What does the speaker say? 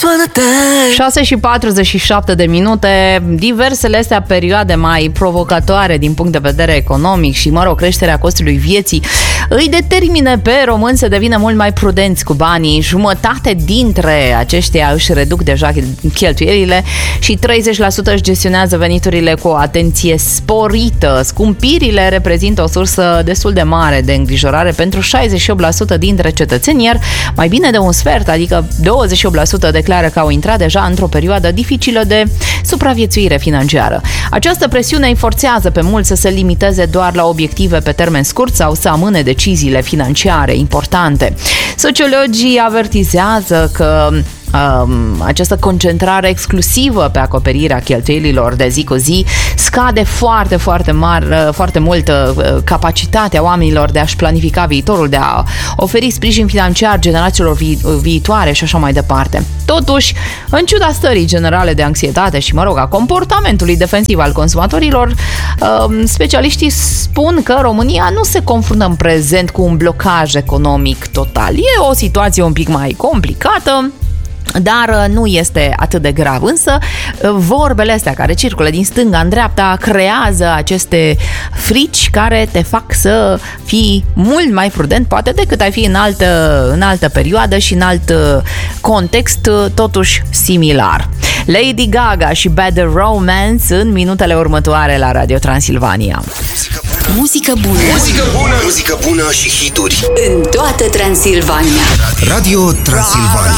6 și 47 de minute. Diversele astea perioade mai provocatoare din punct de vedere economic și, creșterea costului vieții îi determină pe români să devină mult mai prudenți cu banii. Jumătate dintre aceștia își reduc deja cheltuielile și 30% își gestionează veniturile cu o atenție sporită. Scumpirile reprezintă o sursă destul de mare de îngrijorare pentru 68% dintre cetățeni, iar mai bine de un sfert, adică 28%, declară că au intrat deja într-o perioadă dificilă de supraviețuire financiară. Această presiune îi forțează pe mulți să se limiteze doar la obiective pe termen scurt sau să amâne deciziile financiare importante. Sociologii avertizează că această concentrare exclusivă pe acoperirea cheltuielilor de zi cu zi scade foarte mult capacitatea oamenilor de a-și planifica viitorul, de a oferi sprijin financiar generațiilor viitoare și așa mai departe. Totuși, în ciuda stării generale de anxietate și, a comportamentului defensiv al consumatorilor, specialiștii spun că România nu se confruntă în prezent cu un blocaj economic total. E o situație un pic mai complicată, dar nu este atât de grav. Însă vorbele astea care circulă din stânga în dreapta creează aceste frici care te fac să fii mult mai prudent, poate, decât ai fi în altă perioadă și în alt context totuși similar. Lady Gaga și Bad Romance în minutele următoare la Radio Transilvania. Muzică bună. Muzică bună. Muzică bună și hituri în toată Transilvania. Radio Transilvania.